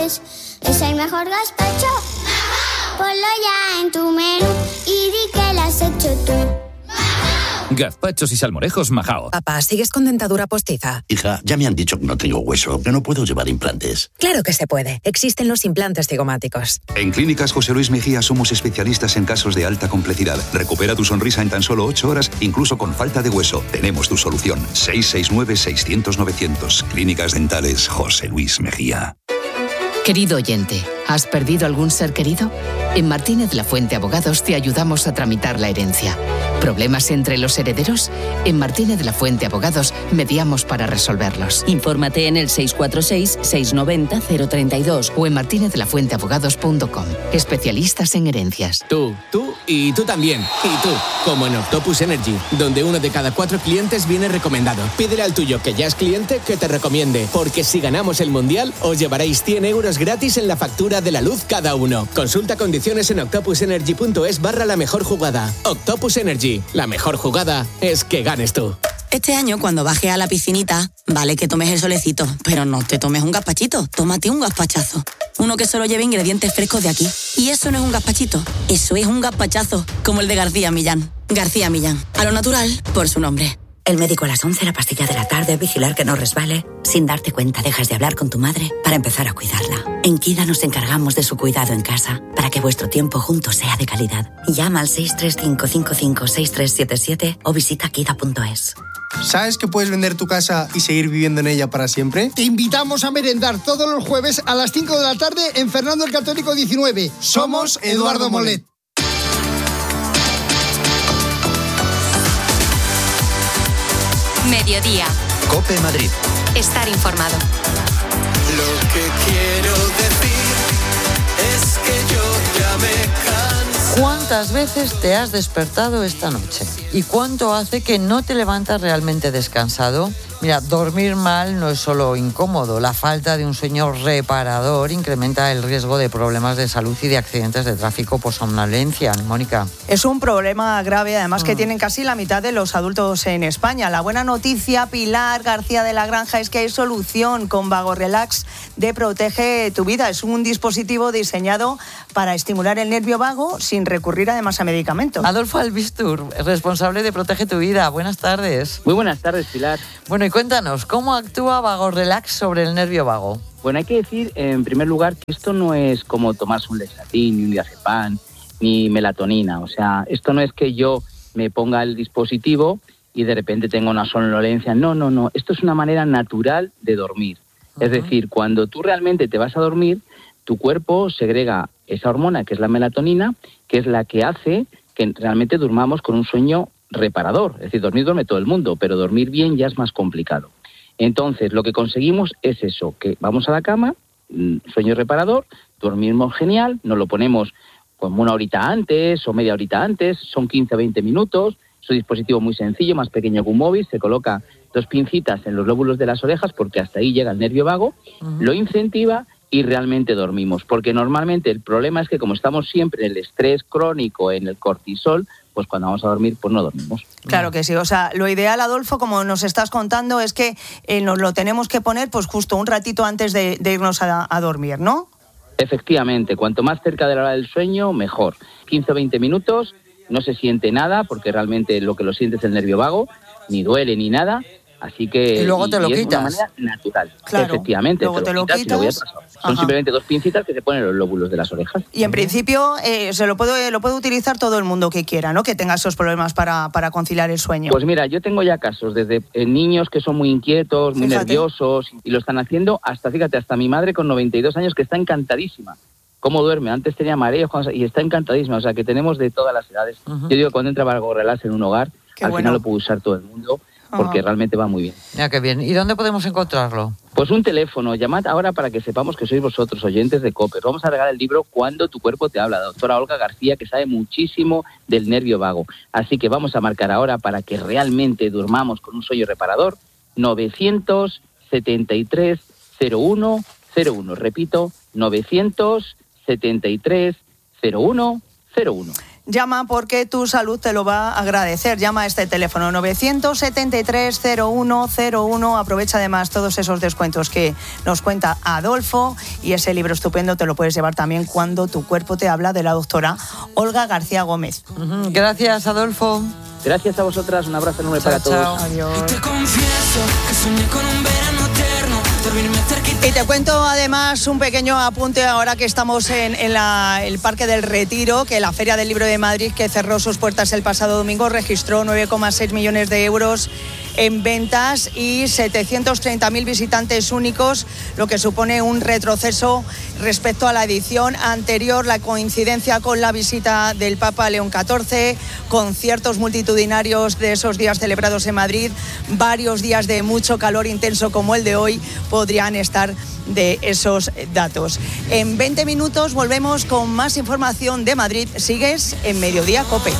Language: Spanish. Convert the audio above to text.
Es el mejor gazpacho. Ponlo ya en tu menú y di que lo has hecho tú. Gazpachos y salmorejos Majao. Papá, ¿sigues con dentadura postiza? Hija, ya me han dicho que no tengo hueso, que no puedo llevar implantes. Claro que se puede. Existen los implantes cigomáticos. En Clínicas José Luis Mejía somos especialistas en casos de alta complejidad. Recupera tu sonrisa en tan solo 8 horas, incluso con falta de hueso. Tenemos tu solución. 669-600-900. Clínicas Dentales José Luis Mejía. Querido oyente, ¿has perdido algún ser querido? En Martínez La Fuente Abogados te ayudamos a tramitar la herencia. ¿Problemas entre los herederos? En Martínez La Fuente Abogados mediamos para resolverlos. Infórmate en el 646-690-032 o en martinezlafuenteabogados.com. Especialistas en herencias. Tú y tú también. Y tú, como en Octopus Energy, donde 1 de cada 4 clientes viene recomendado. Pídele al tuyo, que ya es cliente, que te recomiende. Porque si ganamos el Mundial, os llevaréis 100 euros gratis en la factura de la luz cada uno. Consulta condiciones en octopusenergy.es/la mejor jugada. Octopus Energy. La mejor jugada es que ganes tú. Este año, cuando bajes a la piscinita, vale que tomes el solecito, pero no te tomes un gazpachito, tómate un gazpachazo. Uno que solo lleve ingredientes frescos de aquí. Y eso no es un gazpachito, eso es un gazpachazo, como el de García Millán. García Millán, a lo natural, por su nombre. El médico a las 11, la pastilla de la tarde, vigilar que no resbale. Sin darte cuenta, dejas de hablar con tu madre para empezar a cuidarla. En Kida nos encargamos de su cuidado en casa, para que vuestro tiempo juntos sea de calidad. Llama al 635556377 o visita kida.es. ¿Sabes que puedes vender tu casa y seguir viviendo en ella para siempre? Te invitamos a merendar todos los jueves a las 5 de la tarde en Fernando el Católico 19. Somos Eduardo Molet. Mediodía. COPE Madrid. Estar informado. Lo que quiero decir es que yo ya me canso. ¿Cuántas veces te has despertado esta noche? ¿Y cuánto hace que no te levantas realmente descansado? Mira, dormir mal no es solo incómodo. La falta de un sueño reparador incrementa el riesgo de problemas de salud y de accidentes de tráfico por somnolencia. Mónica. Es un problema grave, además que tienen casi la mitad de los adultos en España. La buena noticia, Pilar García de la Granja, es que hay solución con Vago Relax de Protege tu Vida. Es un dispositivo diseñado para estimular el nervio vago sin recurrir además a medicamentos. Adolfo Albistur, responsable de Protege tu Vida. Buenas tardes. Muy buenas tardes, Pilar. Bueno, y cuéntanos, ¿cómo actúa Vago Relax sobre el nervio vago? Bueno, hay que decir, en primer lugar, que esto no es como tomarse un Lesatin, ni un diazepam, ni melatonina. O sea, esto no es que yo me ponga el dispositivo y de repente tenga una somnolencia. No. Esto es una manera natural de dormir. Uh-huh. Es decir, cuando tú realmente te vas a dormir, tu cuerpo segrega esa hormona, que es la melatonina, que es la que hace que realmente durmamos con un sueño reparador. Es decir, dormir duerme todo el mundo, pero dormir bien ya es más complicado. Entonces, lo que conseguimos es eso, que vamos a la cama, sueño reparador, dormimos genial, nos lo ponemos como una horita antes o media horita antes, son 15-20 minutos, es un dispositivo muy sencillo, más pequeño que un móvil, se coloca 2 pincitas en los lóbulos de las orejas porque hasta ahí llega el nervio vago, lo incentiva y realmente dormimos. Porque normalmente el problema es que como estamos siempre en el estrés crónico, en el cortisol, pues cuando vamos a dormir, pues no dormimos. Claro que sí. O sea, lo ideal, Adolfo, como nos estás contando, es que nos lo tenemos que poner pues justo un ratito antes de irnos a dormir, ¿no? Efectivamente. Cuanto más cerca de la hora del sueño, mejor. 15 o 20 minutos, no se siente nada, porque realmente lo que lo siente es el nervio vago, ni duele ni nada. Así que... Y luego te lo quitas. Es de una manera natural. Claro. Efectivamente. Luego te lo quitas. Son simplemente 2 pincitas que se ponen en los lóbulos de las orejas. Y en principio se lo puede utilizar todo el mundo que quiera, ¿no? Que tenga esos problemas para conciliar el sueño. Pues mira, yo tengo ya casos desde niños que son muy inquietos, muy nerviosos, y lo están haciendo hasta, fíjate, hasta mi madre con 92 años que está encantadísima. ¿Cómo duerme? Antes tenía mareos y está encantadísima. O sea, que tenemos de todas las edades. Yo digo que cuando entra Vago Relax en un hogar, al final lo puede usar todo el mundo, porque realmente va muy bien. Ya, qué bien. ¿Y dónde podemos encontrarlo? Pues un teléfono. Llamad ahora para que sepamos que sois vosotros, oyentes de COPE. Vamos a regalar el libro Cuando tu cuerpo te habla, doctora Olga García, que sabe muchísimo del nervio vago. Así que vamos a marcar ahora para que realmente durmamos con un sueño reparador. 973 01 01. Repito, 973 01 01. llama porque tu salud te lo va a agradecer. Llama a este teléfono 973-0101. Aprovecha además todos esos descuentos que nos cuenta Adolfo, y ese libro estupendo te lo puedes llevar también, Cuando tu cuerpo te habla, de la doctora Olga García Gómez. Gracias, Adolfo. Gracias a vosotras, un abrazo enorme para todos. Adiós. Y te confieso que soñé con un verano eterno, dormirme cerquita. Y te cuento además un pequeño apunte ahora que estamos en el Parque del Retiro, que la Feria del Libro de Madrid, que cerró sus puertas el pasado domingo, registró 9,6 millones de euros en ventas y 730.000 visitantes únicos, lo que supone un retroceso respecto a la edición anterior. La coincidencia con la visita del Papa León XIV, conciertos multitudinarios de esos días celebrados en Madrid, varios días de mucho calor intenso como el de hoy, podrían estar de esos datos. En 20 minutos volvemos con más información de Madrid. Sigues en Mediodía COPE.